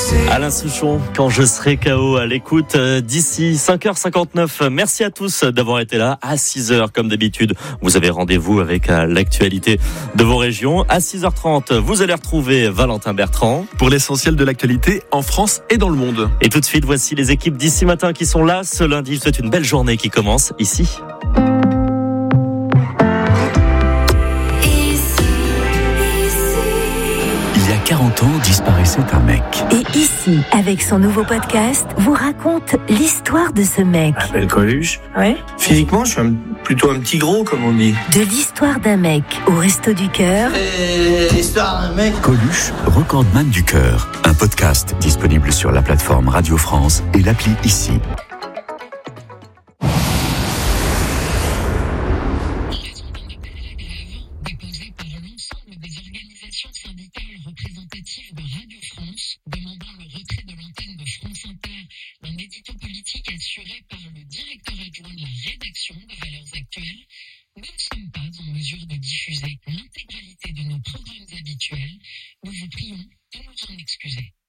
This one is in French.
Alain Souchon, quand je serai KO, à l'écoute d'ici 5h59. Merci à tous d'avoir été là. À 6h, comme d'habitude, vous avez rendez-vous avec l'actualité de vos régions. À 6h30, vous allez retrouver Valentin Bertrand pour l'essentiel de l'actualité en France et dans le monde. Et tout de suite, voici les équipes d'ici matin qui sont là. Ce lundi, je vous souhaite une belle journée qui commence ici. Il y a 40 ans, disparaissait un mec. Et ici, avec son nouveau podcast, vous raconte l'histoire de ce mec. Je m'appelle Coluche. Ouais. Physiquement, je suis plutôt un petit gros, comme on dit. De l'histoire d'un mec au Resto du Cœur. L'histoire d'un mec. Coluche, recordman du cœur. Un podcast disponible sur la plateforme Radio France et l'appli Ici. Déposé par l'ensemble des organisations syndicales représentatives de Radio France, demandant le retrait de l'antenne de France Inter, un édito politique assuré par le directeur adjoint de la rédaction de Valeurs Actuelles, nous ne sommes pas en mesure de diffuser l'intégralité de nos programmes habituels. Nous vous prions de nous en excuser.